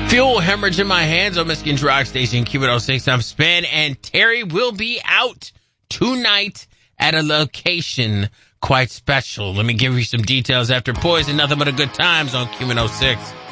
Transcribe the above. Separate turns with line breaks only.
Fuel hemorrhage in my hands on Michigan's Rock Station, Q106. I'm Span, and Terry will be out tonight at a location quite special. Let me give you some details after Poison. Nothing but a good times on Q106.